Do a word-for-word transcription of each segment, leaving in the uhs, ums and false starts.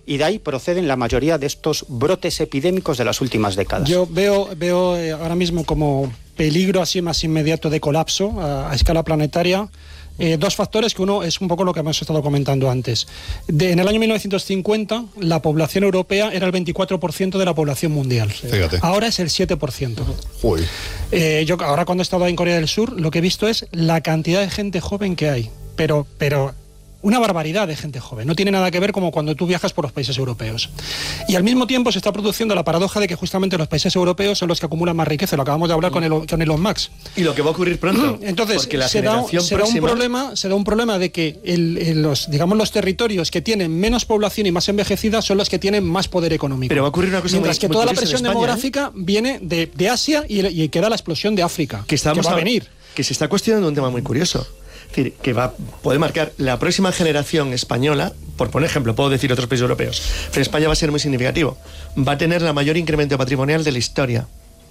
y de ahí proceden la mayoría de estos brotes epidémicos de las últimas décadas. Yo veo, veo eh, ahora mismo como peligro así más inmediato de colapso a, a escala planetaria. Eh, dos factores, que uno es un poco lo que hemos estado comentando antes. De, en el año mil novecientos cincuenta, la población europea era el veinticuatro por ciento de la población mundial. Fíjate. Ahora es el siete por ciento. Uy. Eh, yo ahora cuando he estado en Corea del Sur, lo que he visto es la cantidad de gente joven que hay. Pero, pero una barbaridad de gente joven. No tiene nada que ver como cuando tú viajas por los países europeos. Y al mismo tiempo se está produciendo la paradoja de que justamente los países europeos son los que acumulan más riqueza. Lo acabamos de hablar con, el, con Elon Musk. Y lo que va a ocurrir pronto. Entonces, porque la se, da, se, da un problema, se da un problema de que el, el, los, digamos, los territorios que tienen menos población y más envejecida son los que tienen más poder económico. Pero va a ocurrir una cosa Mientras muy, que muy toda la curiosa presión en España, demográfica ¿eh? viene de, de Asia y, y queda la explosión de África, que, que va a venir. Que se está cuestionando un tema muy curioso. Es decir, que va puede marcar la próxima generación española, por poner ejemplo, puedo decir otros países europeos, pero España va a ser muy significativo. Va a tener el mayor incremento patrimonial de la historia.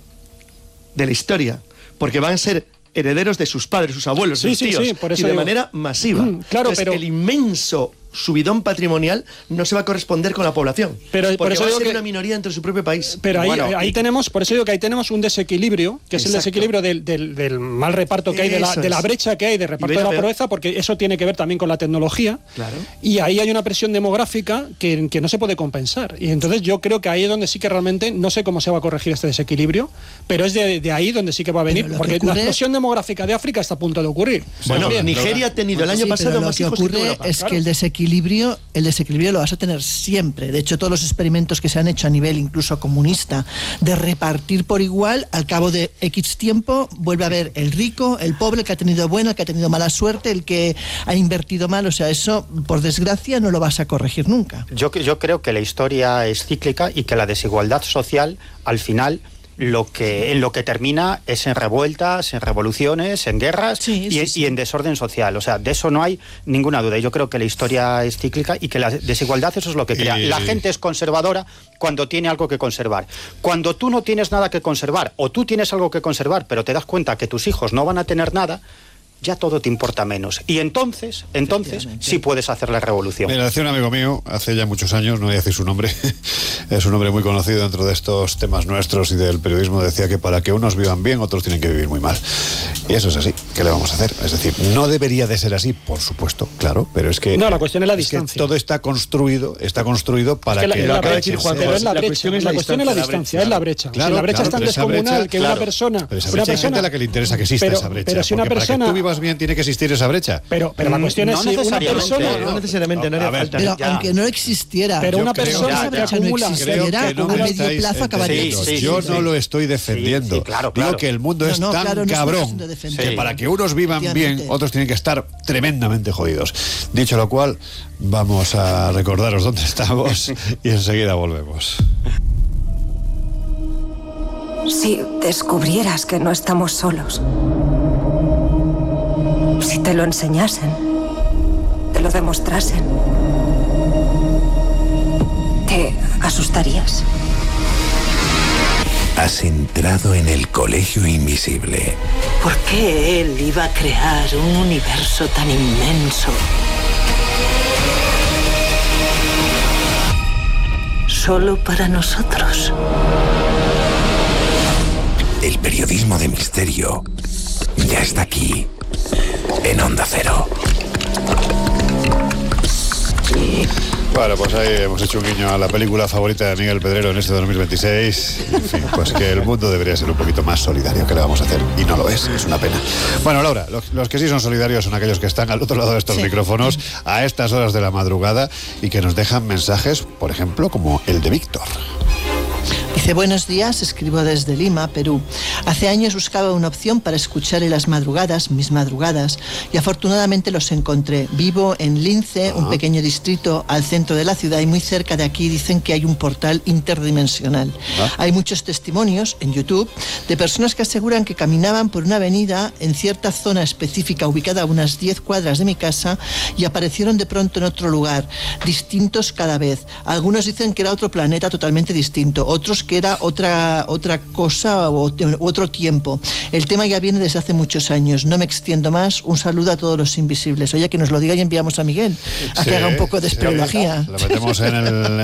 De la historia. Porque van a ser herederos de sus padres, sus abuelos, sí, sus sí, tíos, sí, por eso y de digo. manera masiva. Mm, claro, Entonces, pero el inmenso subidón patrimonial no se va a corresponder con la población. Pero porque por eso va a digo ser que, una minoría dentro de su propio país. Pero ahí, bueno, ahí y, tenemos, por eso digo que ahí tenemos un desequilibrio, que es exacto. el desequilibrio del, del, del mal reparto que hay, de la, de la brecha que hay de reparto de la peor. pobreza, porque eso tiene que ver también con la tecnología. Claro. Y ahí hay una presión demográfica que, que no se puede compensar. Y entonces yo creo que ahí es donde sí que realmente, no sé cómo se va a corregir este desequilibrio, pero es de, de ahí donde sí que va a venir, porque ocurre... la explosión demográfica de África está a punto de ocurrir. Bueno, También. Nigeria ha tenido el año sí, pasado pero lo más que hijos ocurre que Europa. es Claro. que el desequilibrio, el desequilibrio lo vas a tener siempre. De hecho, todos los experimentos que se han hecho a nivel incluso comunista de repartir por igual, al cabo de X tiempo vuelve a haber el rico, el pobre, el que ha tenido buena, el que ha tenido mala suerte, el que ha invertido mal. O sea, eso, por desgracia, no lo vas a corregir nunca. Yo, yo creo que la historia es cíclica y que la desigualdad social, al final, lo que en lo que termina es en revueltas, en revoluciones, en guerras sí, y, sí, sí. y en desorden social. O sea, de eso no hay ninguna duda. Yo creo que la historia es cíclica y que la desigualdad eso es lo que crea. Y... La gente es conservadora cuando tiene algo que conservar. Cuando tú no tienes nada que conservar o tú tienes algo que conservar, pero te das cuenta que tus hijos no van a tener nada, ya todo te importa menos. Y entonces, entonces sí puedes hacer la revolución. Mira, decía un amigo mío, hace ya muchos años, no voy a decir su nombre, es un hombre muy conocido dentro de estos temas nuestros y del periodismo, decía que para que unos vivan bien, otros tienen que vivir muy mal. Y eso es así. ¿Qué le vamos a hacer? Es decir, no debería de ser así, por supuesto, claro, pero es que... No, la cuestión es la es distancia. que todo está construido, está construido para es que, que... la, la que brecha, se- Juan, pero es la, la brecha. cuestión es la la cuestión es la distancia, distancia, es la brecha. Claro, si la brecha claro, es tan pero esa descomunal brecha, que claro, una persona... Pero esa una brecha hay persona gente a la que le interesa que exista pero, esa brecha. pero si una porque persona... para que tú vivas bien tiene que existir esa brecha. Pero, pero la cuestión No es si una necesariamente, persona... No necesariamente, no A haría ver, falta. Pero Ya. aunque no existiera, Pero Yo una creo- persona esa que brecha no acumula... existiera, Creo que no a me medio estáis plazo acabaría. entendiendo. Sí, sí, Yo sí, no sí. lo estoy defendiendo. Sí, sí, claro, Digo claro. que el mundo No, es no, tan claro, no estoy cabrón haciendo defender. que Sí. para que unos vivan bien, Efectivamente. otros tienen que estar tremendamente jodidos. Dicho lo cual, vamos a recordaros dónde estamos y enseguida volvemos. Si descubrieras que no estamos solos, si te lo enseñasen, te lo demostrasen, ¿te asustarías? Has entrado en el colegio invisible. ¿Por qué él iba a crear un universo tan inmenso solo para nosotros? El periodismo de misterio ya está aquí, en Onda Cero. Bueno, pues ahí hemos hecho un guiño a la película favorita de Miguel Pedrero en este dos mil veintiséis. En fin, pues que el mundo debería ser un poquito más solidario. ¿Qué le vamos a hacer? Y no lo es, es una pena. Bueno, Laura, los, los que sí son solidarios son aquellos que están al otro lado de estos Sí. micrófonos a estas horas de la madrugada y que nos dejan mensajes, por ejemplo, como el de Víctor. Dice, buenos días, escribo desde Lima, Perú. Hace años buscaba una opción para escuchar en las madrugadas, mis madrugadas, y afortunadamente los encontré. Vivo en Lince, un pequeño distrito al centro de la ciudad, y muy cerca de aquí dicen que hay un portal interdimensional. Ah. Hay muchos testimonios en YouTube de personas que aseguran que caminaban por una avenida en cierta zona específica ubicada a unas diez cuadras de mi casa y aparecieron de pronto en otro lugar, distintos cada vez. Algunos dicen que era otro planeta totalmente distinto, otros que era otra, otra cosa o otro tiempo. El tema ya viene desde hace muchos años. No me extiendo más. Un saludo a todos los invisibles. Oye, que nos lo diga y enviamos a Miguel a Sí, que haga un poco de sí. espeleología. Lo metemos en el...